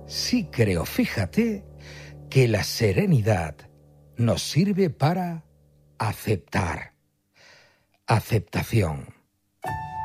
Sí creo, fíjate, que la serenidad nos sirve para aceptar. Aceptación.